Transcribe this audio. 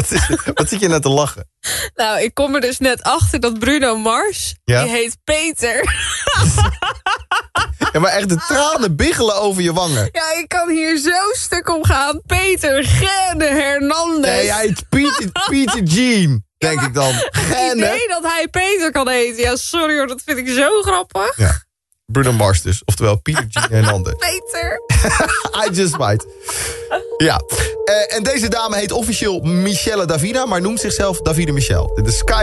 Wat zit je net te lachen? Nou, ik kom er dus net achter dat Bruno Mars, die heet Peter. Ja, maar echt de tranen biggelen over je wangen. Ja, ik kan hier zo stuk om gaan. Peter Gene Hernandez. Nee, hij heet Peter Jean, denk ik dan. Het idee dat hij Peter kan heten. Ja, sorry hoor, dat vind ik zo grappig. Ja. Bruno Mars dus, oftewel Peter Jean Hernandez. Peter. I just might. Ja, en deze dame heet officieel Michelle Davina, maar noemt zichzelf Davide Michel. De Sky